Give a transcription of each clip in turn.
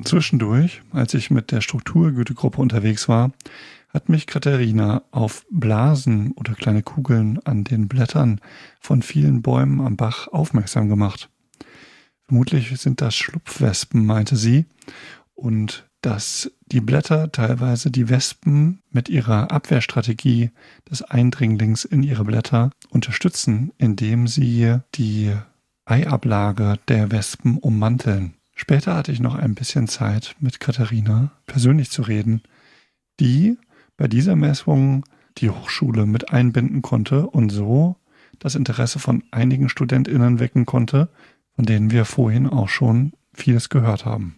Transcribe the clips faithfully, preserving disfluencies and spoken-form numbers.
Zwischendurch, als ich mit der Strukturgütegruppe unterwegs war, hat mich Katharina auf Blasen oder kleine Kugeln an den Blättern von vielen Bäumen am Bach aufmerksam gemacht. Vermutlich sind das Schlupfwespen, meinte sie, und dass die Blätter teilweise die Wespen mit ihrer Abwehrstrategie des Eindringlings in ihre Blätter unterstützen, indem sie die Eiablage der Wespen ummanteln. Später hatte ich noch ein bisschen Zeit, mit Katharina persönlich zu reden, die bei dieser Messung die Hochschule mit einbinden konnte und so das Interesse von einigen StudentInnen wecken konnte, von denen wir vorhin auch schon vieles gehört haben.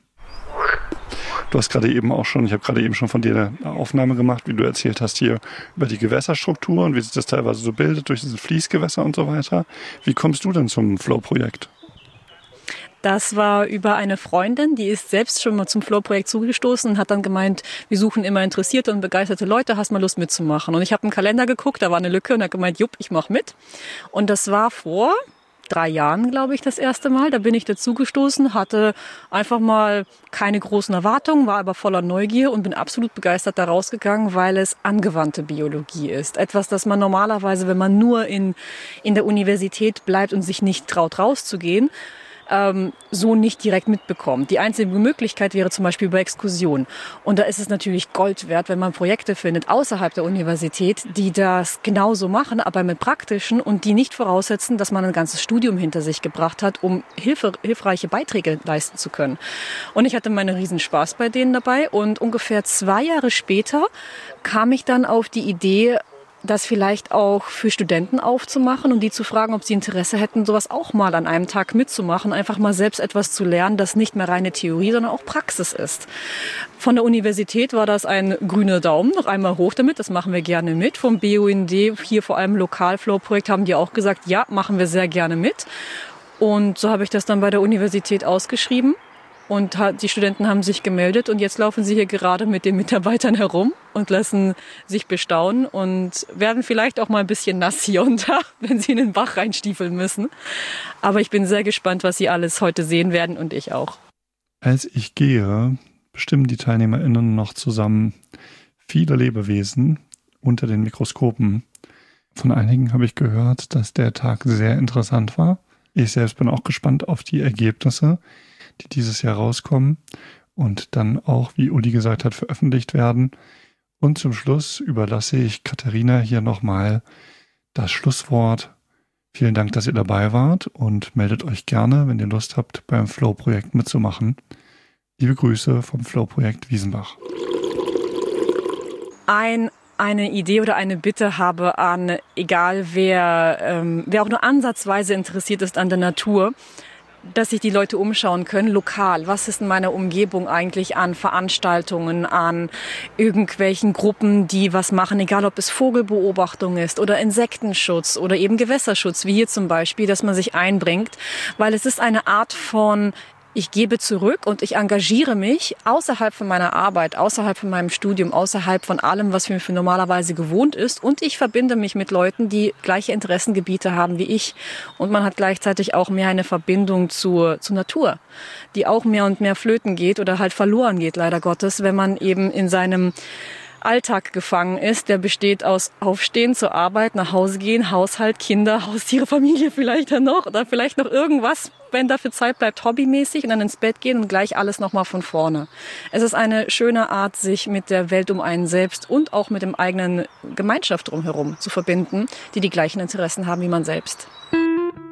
Du hast gerade eben auch schon, ich habe gerade eben schon von dir eine Aufnahme gemacht, wie du erzählt hast hier über die Gewässerstruktur und wie sich das teilweise so bildet durch diese Fließgewässer und so weiter. Wie kommst du denn zum Flow-Projekt? Das war über eine Freundin, die ist selbst schon mal zum Flow-Projekt zugestoßen und hat dann gemeint, wir suchen immer interessierte und begeisterte Leute, hast mal Lust mitzumachen? Und ich habe einen Kalender geguckt, da war eine Lücke und hat gemeint, jupp, ich mache mit. Und das war vor drei Jahren, glaube ich, das erste Mal. Da bin ich dazugestoßen, hatte einfach mal keine großen Erwartungen, war aber voller Neugier und bin absolut begeistert da rausgegangen, weil es angewandte Biologie ist. Etwas, das man normalerweise, wenn man nur in, in der Universität bleibt und sich nicht traut, rauszugehen, Ähm, so nicht direkt mitbekommt. Die einzige Möglichkeit wäre zum Beispiel über Exkursion. Und da ist es natürlich Gold wert, wenn man Projekte findet außerhalb der Universität, die das genauso machen, aber mit praktischen und die nicht voraussetzen, dass man ein ganzes Studium hinter sich gebracht hat, um Hilfe, hilfreiche Beiträge leisten zu können. Und ich hatte meinen Riesenspaß bei denen dabei und ungefähr zwei Jahre später kam ich dann auf die Idee, das vielleicht auch für Studenten aufzumachen und die zu fragen, ob sie Interesse hätten, sowas auch mal an einem Tag mitzumachen, einfach mal selbst etwas zu lernen, das nicht mehr reine Theorie, sondern auch Praxis ist. Von der Universität war das ein grüner Daumen, noch einmal hoch damit, das machen wir gerne mit. Vom B U N D, hier vor allem Lokalflow-Projekt, haben die auch gesagt, ja, machen wir sehr gerne mit. Und so habe ich das dann bei der Universität ausgeschrieben. Und die Studenten haben sich gemeldet und jetzt laufen sie hier gerade mit den Mitarbeitern herum und lassen sich bestaunen und werden vielleicht auch mal ein bisschen nass hier und da, wenn sie in den Bach reinstiefeln müssen. Aber ich bin sehr gespannt, was sie alles heute sehen werden und ich auch. Als ich gehe, bestimmen die TeilnehmerInnen noch zusammen viele Lebewesen unter den Mikroskopen. Von einigen habe ich gehört, dass der Tag sehr interessant war. Ich selbst bin auch gespannt auf die Ergebnisse, die dieses Jahr rauskommen und dann auch, wie Uli gesagt hat, veröffentlicht werden. Und zum Schluss überlasse ich Katharina hier nochmal das Schlusswort. Vielen Dank, dass ihr dabei wart und meldet euch gerne, wenn ihr Lust habt, beim Flow-Projekt mitzumachen. Liebe Grüße vom Flow-Projekt Wiesenbach. Ein eine Idee oder eine Bitte habe an, egal wer, ähm, wer auch nur ansatzweise interessiert ist an der Natur, dass sich die Leute umschauen können, lokal. Was ist in meiner Umgebung eigentlich an Veranstaltungen, an irgendwelchen Gruppen, die was machen, egal ob es Vogelbeobachtung ist oder Insektenschutz oder eben Gewässerschutz, wie hier zum Beispiel, dass man sich einbringt, weil es ist eine Art von ich gebe zurück und ich engagiere mich außerhalb von meiner Arbeit, außerhalb von meinem Studium, außerhalb von allem, was mir für normalerweise gewohnt ist. Und ich verbinde mich mit Leuten, die gleiche Interessengebiete haben wie ich. Und man hat gleichzeitig auch mehr eine Verbindung zur, zur Natur, die auch mehr und mehr flöten geht oder halt verloren geht, leider Gottes, wenn man eben in seinem Alltag gefangen ist, der besteht aus Aufstehen, zur Arbeit, nach Hause gehen, Haushalt, Kinder, Haustiere, Familie vielleicht dann noch oder vielleicht noch irgendwas, wenn dafür Zeit bleibt, hobbymäßig und dann ins Bett gehen und gleich alles nochmal von vorne. Es ist eine schöne Art, sich mit der Welt um einen selbst und auch mit dem eigenen Gemeinschaft drumherum zu verbinden, die die gleichen Interessen haben wie man selbst.